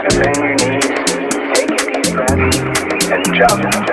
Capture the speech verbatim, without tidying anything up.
Bend your knees, take a deep breath, and jump.